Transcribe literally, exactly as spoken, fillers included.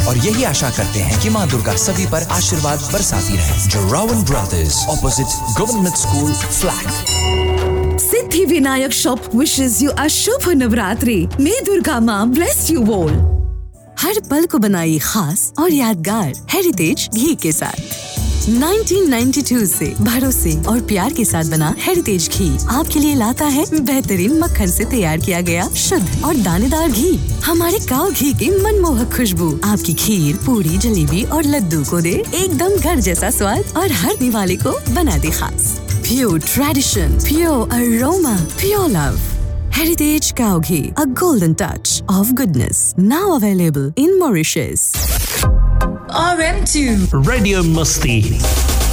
और यही आशा करते हैं कि माँ दुर्गा सभी पर आशीर्वाद बरसाती रहे। जोरावन brothers, opposite government school, flat. Siddhi Vinayak shop wishes you a Shubh Navratri. May Durga माँ bless you all। हर पल को बनाई खास और यादगार हेरिटेज घी के साथ। उन्नीस सौ बानवे से भरोसे और प्यार के साथ बना हेरिटेज घी आपके लिए लाता है बेहतरीन मक्खन से तैयार किया गया शुद्ध और दानेदार घी। हमारे काव घी की मनमोहक खुशबू आपकी खीर, पूरी, जलेबी और लड्डू को दे एकदम घर जैसा स्वाद और हर दिवाली को बना दे खास। Pure tradition, pure aroma, pure love. Heritage Cow Ghee, a golden touch of goodness. Now available in Mauritius. R M two Radio Musti.